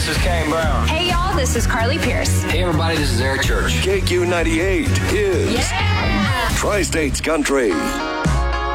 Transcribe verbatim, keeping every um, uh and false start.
this is Kane Brown. Hey, y'all, this is Carly Pierce. Hey, everybody, this is Eric Church. K Q ninety-eight is Yeah! Tri-States Country.